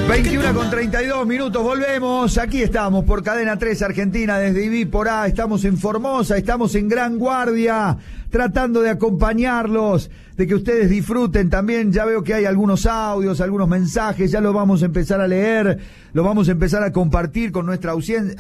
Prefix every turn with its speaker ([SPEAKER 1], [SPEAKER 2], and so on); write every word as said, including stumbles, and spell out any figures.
[SPEAKER 1] veintiuno con treinta y dos minutos, volvemos, aquí estamos por Cadena tres Argentina, desde I B I por A, estamos en Formosa, estamos en Gran Guardia, tratando de acompañarlos, de que ustedes disfruten también. Ya veo que hay algunos audios, algunos mensajes, ya los vamos a empezar a leer, los vamos a empezar a compartir con nuestra audiencia.